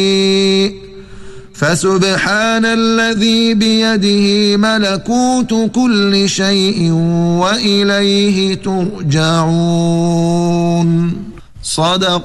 فسبحان الذي بيده ملكوت كل شيء وإليه ترجعون. صدق